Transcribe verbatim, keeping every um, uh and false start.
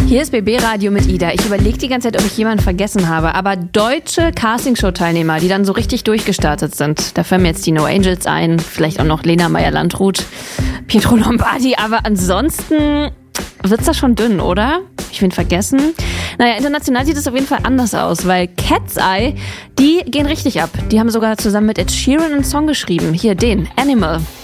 Hier ist B B Radio mit Ida. Ich überlege die ganze Zeit, ob ich jemanden vergessen habe. Aber deutsche Castingshow-Teilnehmer, die dann so richtig durchgestartet sind. Da fallen mir jetzt die No Angels ein, vielleicht auch noch Lena Meyer-Landrut, Pietro Lombardi. Aber ansonsten wird's da schon dünn, oder? Ich bin vergessen. Naja, international sieht es auf jeden Fall anders aus, weil Cat's Eye, die gehen richtig ab. Die haben sogar zusammen mit Ed Sheeran einen Song geschrieben. Hier, den, Animal.